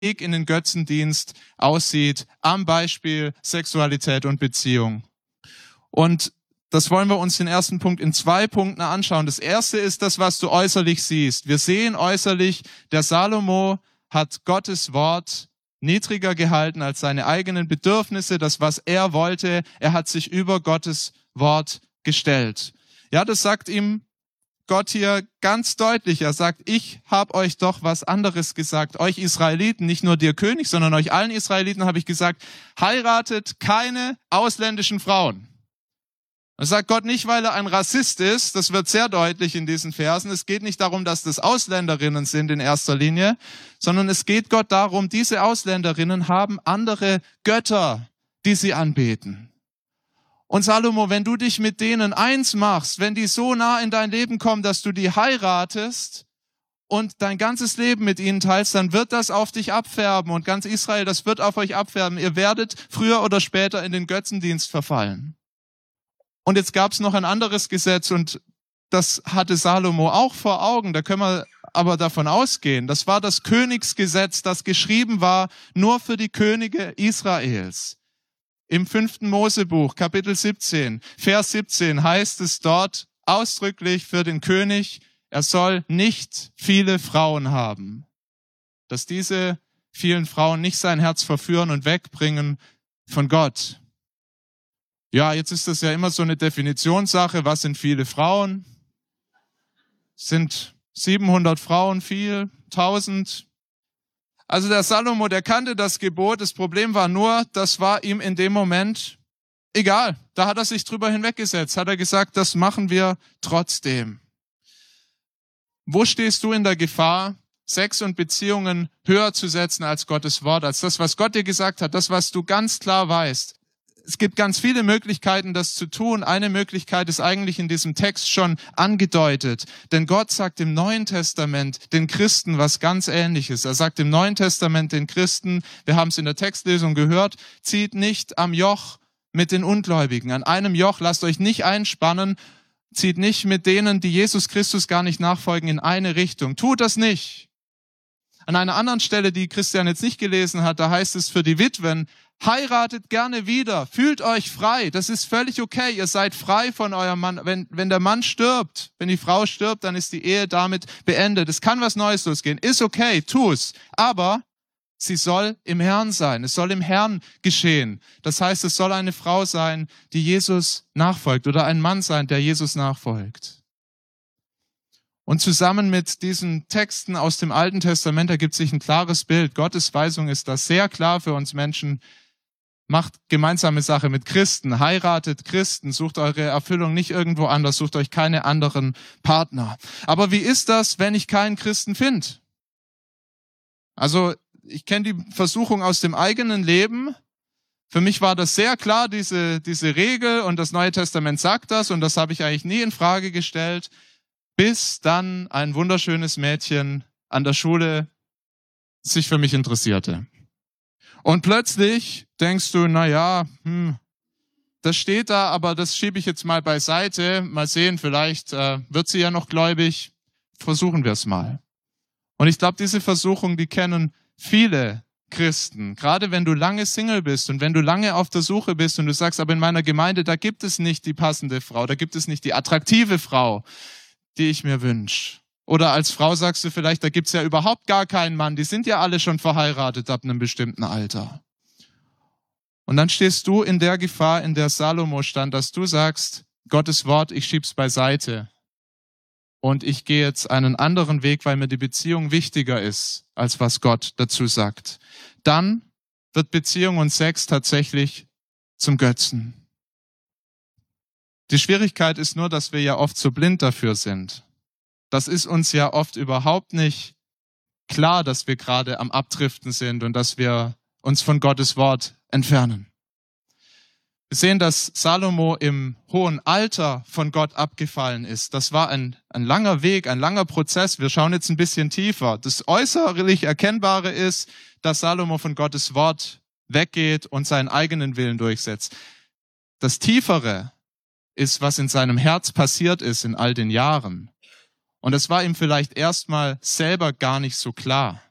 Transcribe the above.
Weg in den Götzendienst aussieht, am Beispiel Sexualität und Beziehung. Und das wollen wir uns den ersten Punkt in 2 Punkten anschauen. Das erste ist das, was du äußerlich siehst. Wir sehen äußerlich, der Salomo hat Gottes Wort niedriger gehalten als seine eigenen Bedürfnisse, das, was er wollte. Er hat sich über Gottes Wort gestellt. Ja, das sagt ihm Gott hier ganz deutlich. Er sagt, ich habe euch doch was anderes gesagt. Euch Israeliten, nicht nur dir König, sondern euch allen Israeliten habe ich gesagt, heiratet keine ausländischen Frauen. Das sagt Gott nicht, weil er ein Rassist ist. Das wird sehr deutlich in diesen Versen. Es geht nicht darum, dass das Ausländerinnen sind in erster Linie, sondern es geht Gott darum, diese Ausländerinnen haben andere Götter, die sie anbeten. Und Salomo, wenn du dich mit denen eins machst, wenn die so nah in dein Leben kommen, dass du die heiratest und dein ganzes Leben mit ihnen teilst, dann wird das auf dich abfärben und ganz Israel, das wird auf euch abfärben. Ihr werdet früher oder später in den Götzendienst verfallen. Und jetzt gab es noch ein anderes Gesetz und das hatte Salomo auch vor Augen. Da können wir aber davon ausgehen. Das war das Königsgesetz, das geschrieben war nur für die Könige Israels. Im 5. Mosebuch, Kapitel 17, Vers 17 heißt es dort ausdrücklich für den König, er soll nicht viele Frauen haben. Dass diese vielen Frauen nicht sein Herz verführen und wegbringen von Gott. Ja, jetzt ist das ja immer so eine Definitionssache. Was sind viele Frauen? Sind 700 Frauen viel? 1000? Also der Salomo, der kannte das Gebot. Das Problem war nur, das war ihm in dem Moment egal. Da hat er sich drüber hinweggesetzt. Hat er gesagt, das machen wir trotzdem. Wo stehst du in der Gefahr, Sex und Beziehungen höher zu setzen als Gottes Wort, als das, was Gott dir gesagt hat, das, was du ganz klar weißt? Es gibt ganz viele Möglichkeiten, das zu tun. Eine Möglichkeit ist eigentlich in diesem Text schon angedeutet. Denn Gott sagt im Neuen Testament den Christen was ganz Ähnliches. Er sagt im Neuen Testament den Christen, wir haben es in der Textlesung gehört, zieht nicht am Joch mit den Ungläubigen. An einem Joch lasst euch nicht einspannen, zieht nicht mit denen, die Jesus Christus gar nicht nachfolgen, in eine Richtung. Tut das nicht. An einer anderen Stelle, die Christian jetzt nicht gelesen hat, da heißt es für die Witwen, heiratet gerne wieder, fühlt euch frei, das ist völlig okay, ihr seid frei von eurem Mann. Wenn der Mann stirbt, wenn die Frau stirbt, dann ist die Ehe damit beendet. Es kann was Neues losgehen, ist okay, tu's, aber sie soll im Herrn sein, es soll im Herrn geschehen. Das heißt, es soll eine Frau sein, die Jesus nachfolgt oder ein Mann sein, der Jesus nachfolgt. Und zusammen mit diesen Texten aus dem Alten Testament ergibt sich ein klares Bild. Gottes Weisung ist das sehr klar für uns Menschen. Macht gemeinsame Sache mit Christen, heiratet Christen, sucht eure Erfüllung nicht irgendwo anders, sucht euch keine anderen Partner. Aber wie ist das, wenn ich keinen Christen finde? Also ich kenne die Versuchung aus dem eigenen Leben. Für mich war das sehr klar, diese Regel, und das Neue Testament sagt das, und das habe ich eigentlich nie in Frage gestellt, bis dann ein wunderschönes Mädchen an der Schule sich für mich interessierte. Und plötzlich denkst du, das steht da, aber das schiebe ich jetzt mal beiseite. Mal sehen, vielleicht wird sie ja noch gläubig. Versuchen wir es mal. Und ich glaube, diese Versuchung, die kennen viele Christen. Gerade wenn du lange Single bist und wenn du lange auf der Suche bist und du sagst, aber in meiner Gemeinde, da gibt es nicht die passende Frau, da gibt es nicht die attraktive Frau, die ich mir wünsche. Oder als Frau sagst du vielleicht, da gibt's ja überhaupt gar keinen Mann, die sind ja alle schon verheiratet ab einem bestimmten Alter. Und dann stehst du in der Gefahr, in der Salomo stand, dass du sagst, Gottes Wort, ich schieb's beiseite. Und ich gehe jetzt einen anderen Weg, weil mir die Beziehung wichtiger ist, als was Gott dazu sagt. Dann wird Beziehung und Sex tatsächlich zum Götzen. Die Schwierigkeit ist nur, dass wir ja oft so blind dafür sind. Das ist uns ja oft überhaupt nicht klar, dass wir gerade am Abdriften sind und dass wir uns von Gottes Wort entfernen. Wir sehen, dass Salomo im hohen Alter von Gott abgefallen ist. Das war ein langer Weg, ein langer Prozess. Wir schauen jetzt ein bisschen tiefer. Das äußerlich Erkennbare ist, dass Salomo von Gottes Wort weggeht und seinen eigenen Willen durchsetzt. Das Tiefere ist, was in seinem Herz passiert ist in all den Jahren. Und es war ihm vielleicht erstmal selber gar nicht so klar.